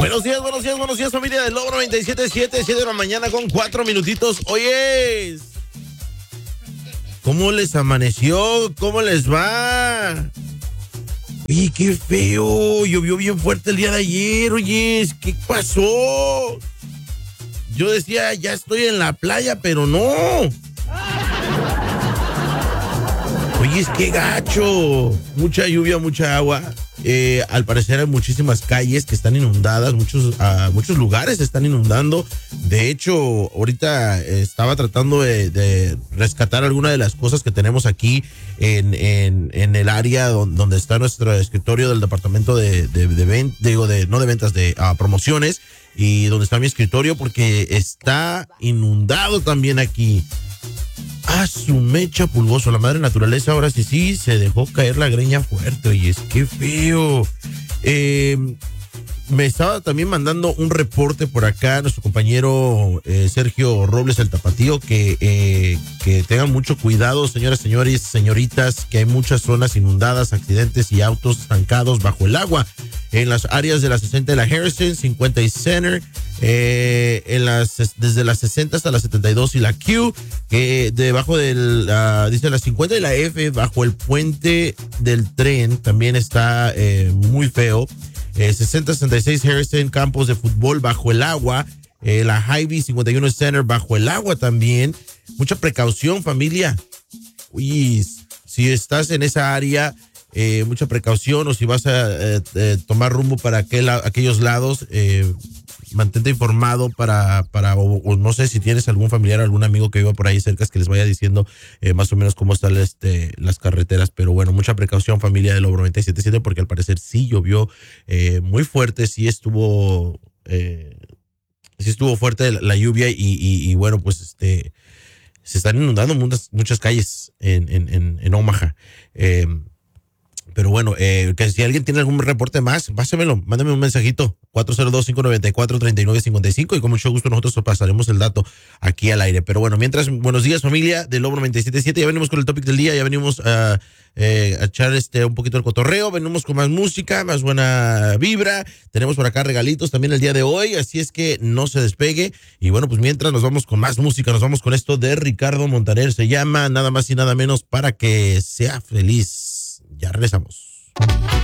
Buenos días, familia del Lobo 97.7, 7 de la mañana con 4 minutitos. Oye, ¿cómo les amaneció? ¿Cómo les va? Oye, qué feo, llovió bien fuerte el día de ayer, oye, ¿qué pasó? Yo decía, ya estoy en la playa, pero no. Oye, qué gacho, mucha lluvia, mucha agua. Al parecer hay muchísimas calles que están inundadas, muchos lugares se están inundando. De hecho, ahorita estaba tratando de rescatar algunas de las cosas que tenemos aquí en el área donde está nuestro escritorio del departamento de promociones, y donde está mi escritorio, porque está inundado también aquí. Su mecha pulgoso, la madre naturaleza ahora sí se dejó caer la greña fuerte, oye, es que feo. Me estaba también mandando un reporte por acá nuestro compañero Sergio Robles, el Tapatío, que tengan mucho cuidado, señoras, señores, señoritas, que hay muchas zonas inundadas, accidentes y autos estancados bajo el agua en las áreas de la 60 de la Harrison, 50 y Center, desde la 60 hasta la 72 y la Q, que debajo dice la 50 y la F, bajo el puente del tren también está muy feo. 60-66 Harrison, campos de fútbol bajo el agua. La Hy-Vee 51 Center bajo el agua también. Mucha precaución, familia. Uy, si estás en esa área, mucha precaución, o si vas a tomar rumbo para aquellos lados, mantente informado o no sé si tienes algún familiar, algún amigo que viva por ahí cerca, que les vaya diciendo más o menos cómo están las carreteras. Pero bueno, mucha precaución, familia del Lobo 97.7, porque al parecer sí llovió muy fuerte, sí estuvo fuerte la lluvia, y bueno, pues se están inundando muchas calles en Omaha. Pero bueno, que si alguien tiene algún reporte más, pásemelo, mándame un mensajito, 402-594-3955, y con mucho gusto nosotros pasaremos el dato aquí al aire. Pero bueno, mientras, buenos días, familia del Lobo 97.7, ya venimos con el topic del día, ya venimos a echar un poquito el cotorreo, venimos con más música, más buena vibra, tenemos por acá regalitos también el día de hoy, así es que no se despegue. Y bueno, pues mientras nos vamos con más música, nos vamos con esto de Ricardo Montaner, se llama nada más y nada menos Para que sea feliz. Ya regresamos.